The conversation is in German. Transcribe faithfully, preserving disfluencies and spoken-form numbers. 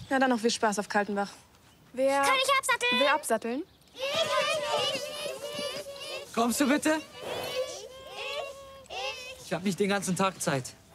Na dann noch viel Spaß auf Kaltenbach. Wer... Kann ich absatteln? Will absatteln? Kommst du bitte? Ich habe nicht den ganzen Tag Zeit.